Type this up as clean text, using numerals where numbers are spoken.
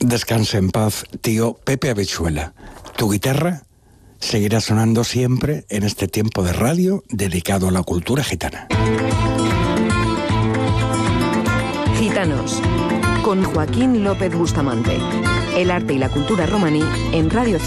Descansa en paz, tío Pepe Habichuela. Tu guitarra seguirá sonando siempre en este tiempo de radio dedicado a la cultura gitana. Gitanos, con Joaquín López Bustamante. El arte y la cultura romaní en Radio